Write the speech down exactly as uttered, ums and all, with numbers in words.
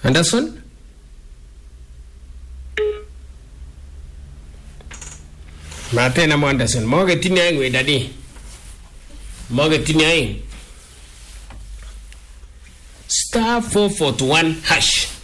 Anderson? Matena mo Anderson. Mo ke tiniang we dadi. Mo ke tiniang. Star four forty-one hash.